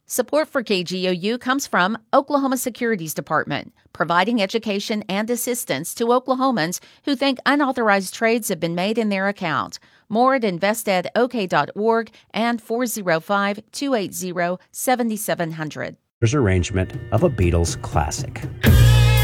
Support for KGOU comes from Oklahoma Securities Department, providing education and assistance to Oklahomans who think unauthorized trades have been made in their account. More at investedok.org and 405-280-7700. Arrangement of a Beatles classic.